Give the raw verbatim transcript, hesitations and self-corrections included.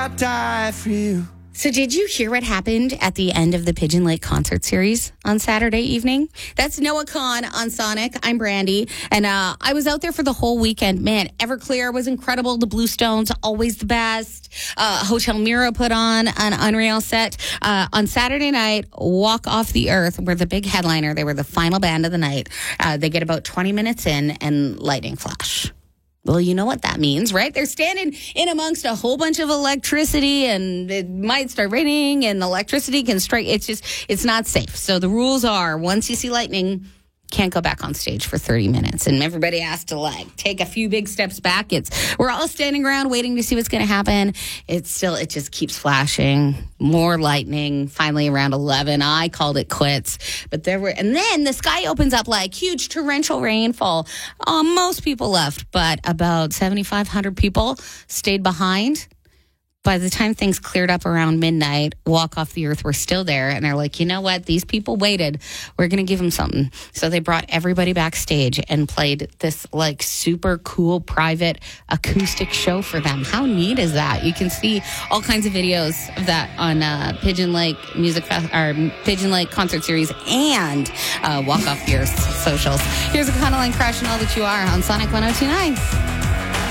I'd die for you. So did you hear what happened at the end of the Pigeon Lake concert series on Saturday evening? That's Noah Kahn on Sonic. I'm Brandy. And uh, I was out there for the whole weekend. Man, Everclear was incredible. The Bluestones, always the best. Uh, Hotel Mira put on an unreal set. Uh, on Saturday night, Walk Off the Earth were the big headliner. They were the final band of the night. Uh, they get about twenty minutes in and lightning flash. Well, you know what that means, right? They're standing in amongst a whole bunch of electricity and it might start raining and electricity can strike. It's just, it's not safe. So the rules are once you see lightning, can't go back on stage for thirty minutes. And everybody has to like take a few big steps back. It's, we're all standing around waiting to see what's going to happen. It's still, it just keeps flashing. More lightning. Finally around eleven, I called it quits. But there were, and then the sky opens up like huge torrential rainfall. Uh, most people left, but about seventy-five hundred people stayed behind. By the time things cleared up around midnight, Walk Off the Earth were still there. And they're like, you know what? These people waited. We're going to give them something. So they brought everybody backstage and played this like super cool private acoustic show for them. How neat is that? You can see all kinds of videos of that on uh, Pigeon Lake Music Fest, or Pigeon Lake Concert Series and uh, Walk Off the Earth socials. Here's a Econoline Crash and All That You Are on Sonic one oh two point nine.